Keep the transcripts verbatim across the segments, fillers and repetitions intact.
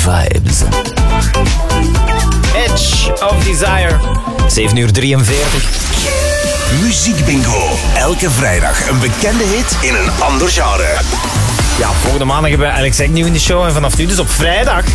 vibes. Edge of Desire. zeven uur drieënveertig. Muziek Bingo. Elke vrijdag een bekende hit in een ander genre. Ja, volgende maandag hebben we Alex Agnew in de show. En vanaf nu dus op vrijdag...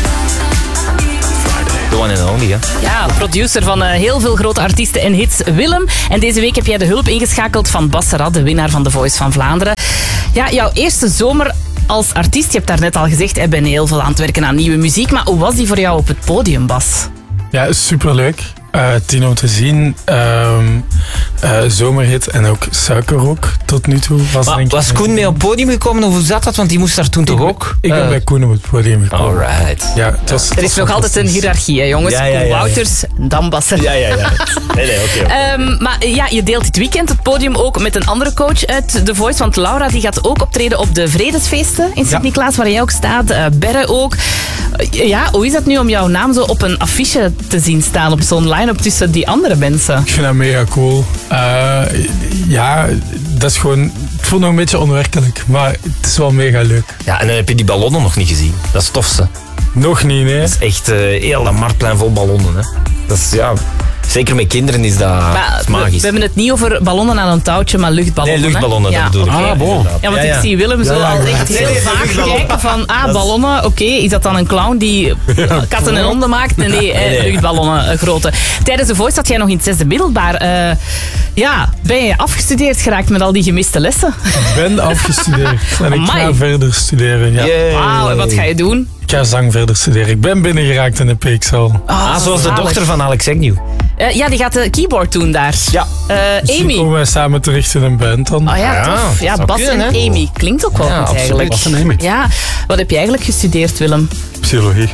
The one and only, hè? Ja, producer van uh, heel veel grote artiesten en hits, Willem. En deze week heb jij de hulp ingeschakeld van Bas Serrat, de winnaar van The Voice van Vlaanderen. Ja, jouw eerste zomer als artiest, je hebt daar net al gezegd, je bent heel veel aan het werken aan nieuwe muziek. Maar hoe was die voor jou op het podium, Bas? Ja, superleuk. Uh, tien om te zien. Um, uh, zomerhit en ook suikerrock tot nu toe. Was, Maar denk was ik, Koen mee op het podium gekomen of hoe zat dat? Want die moest daar toen toch ik, ook? Ik ben uh, bij Koen op het podium gekomen. Alright. Ja, het was, het Er is was nog altijd een hiërarchie, hè, jongens. Ja, ja, ja, Koen ja. Wouters, dan Bas Serrat. Ja, ja, ja. Nee, nee, oké. Okay, okay. Um, maar ja, je deelt dit weekend het podium ook met een andere coach uit The Voice. Want Laura die gaat ook optreden op de Vredesfeesten in Sint-Niklaas, waar jij ook staat. Uh, Berre ook. Uh, ja, hoe is dat nu om jouw naam zo op een affiche te zien staan, op zo'n line-up tussen die andere mensen? Ik vind dat mega cool. Uh, ja, dat is gewoon... Het voelt nog een beetje onwerkelijk, maar het is wel mega leuk. Ja, en dan heb je die ballonnen nog niet gezien. Dat is tof, hè? Nog niet, nee. Dat is echt uh, heel een marktplein vol ballonnen, hè? Dat is, ja... Zeker met kinderen is dat Maar is we, magisch. we hebben het niet over ballonnen aan een touwtje, maar luchtballonnen. Nee, luchtballonnen, hè? dat bedoel ik. oké. Ah, bon. Ja, want Ja, ja. ik zie Willem zo Ja, al ja, echt ja. heel Nee, nee, vaak luchtballon. kijken van, ah, ballonnen, oké, okay, is dat dan een clown die katten en honden maakt? Nee, nee, nee, nee. luchtballonnen, uh, grote. Tijdens de Voice zat jij nog in het zesde middelbaar. Uh, ja, ben je afgestudeerd geraakt met al die gemiste lessen? Ik ben afgestudeerd en ik Amai. ga verder studeren. Ja. Yay. Wauw, en wat ga je doen? Ik ga zang verder studeren. Ik ben binnengeraakt in de P X L. Ah, zoals de zalig. dochter van Alex Agnew. Uh, ja, die gaat de keyboard doen daar. Ja. Uh, Misschien Amy. komen wij samen terecht in een band dan. Oh ja, Ja, tof. Ja, zou Bas kunnen, en hè? Amy. Klinkt ook wel Ja, goed absoluut. eigenlijk. Bas en Amy. Ja, wat heb je eigenlijk gestudeerd, Willem? Psychologie.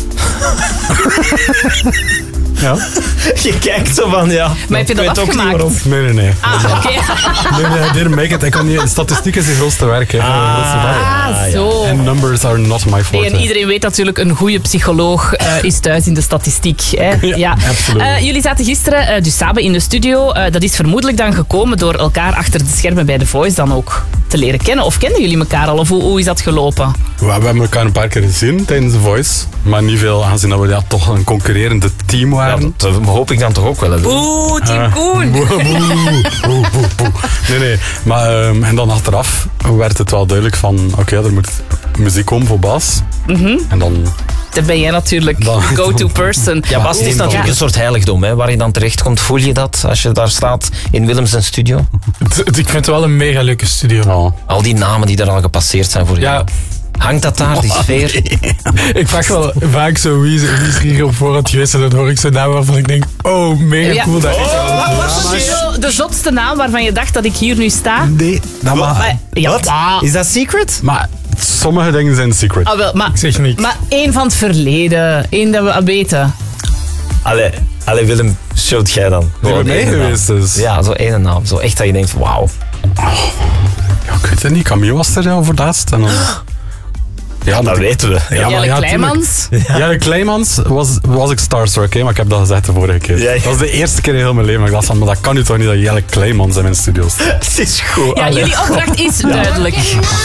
Ja? Je kijkt zo van, ja... Maar heb je dat ik weet ook niet afgemaakt? waarom. Nee, nee, nee. Ah, oké. Nee, nee, I didn't make it. Ik kan niet, statistiek is je grootste werk. Hè. Ah. Grootste werk. Ah, zo. En numbers are not my forte. Nee, en iedereen weet natuurlijk, een goede psycholoog uh, is thuis in de statistiek. Hè? Ja, Ja, absoluut. Uh, jullie zaten gisteren uh, dus samen in de studio. Uh, dat is vermoedelijk dan gekomen door elkaar achter de schermen bij The Voice dan ook te leren kennen. Of kenden jullie elkaar al? Of hoe, hoe is dat gelopen? We hebben elkaar een paar keer gezien tijdens The Voice. Maar niet veel, aangezien dat we ja, toch een concurrerende team Ja, waren. dat uh, hoop ik dan toch ook wel. Hè. Oeh, Team Ah. Koen. Boe, boe, boe, boe, boe. Nee, nee. Maar, um, en dan achteraf werd het wel duidelijk van... Oké, okay, er moet muziek komen voor Bas. Mm-hmm. En dan... Dan ben jij natuurlijk Dan- go-to person. Ja, Bas, het is natuurlijk Ja. een soort heiligdom, hè, waar je dan terechtkomt. Voel je dat als je daar staat in Willems en studio? Het- het- Ik vind het wel een mega leuke studio. Ja. Al die namen die er al gepasseerd zijn voor Ja. jou. Hangt dat daar, die sfeer? Ik vraag wel vaak zo wie is, wie is hier op voorhand geweest en dan hoor ik zo'n naam waarvan ik denk, oh, mega Ja. cool dat ik Wat was de, de zotste naam waarvan je dacht dat ik hier nu sta? Nee, dat mag. Maar, ja, Wat? maar- Is dat secret? Maar sommige dingen zijn secret. Ah, wel, maar, Ik zeg niks. maar één van het verleden. Één dat we al weten. Allee, allee Willem, showt jij dan. Die Gewoon bij mij één naam. geweest is. Ja, zo één naam. Zo echt dat je denkt, wauw. Ja, ik weet het niet. Camille was er ja, voor laatst. En dan... Ja, Dat weten we. Ja, Jelle maar ja, Kleimans. Ja, de Kleimans was, was ik starstruck, hè, maar ik heb dat gezegd de vorige keer. Ja, ja. Dat was de eerste keer in heel mijn leven. Maar ik dacht van, maar dat kan nu toch niet dat Jelle Kleimans in mijn studio staat. Het is goed. Ja, Allee. jullie opdracht is duidelijk.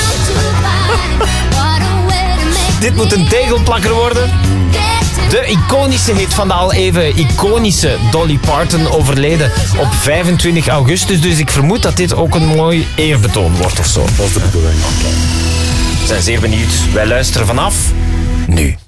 Dit moet een tegelplakker worden. De iconische hit van de al even iconische Dolly Parton, overleden op vijfentwintig augustus. Dus ik vermoed dat dit ook een mooi eerbetoon wordt of zo. Dat is de bedoeling. We zijn zeer benieuwd. Wij luisteren vanaf nu.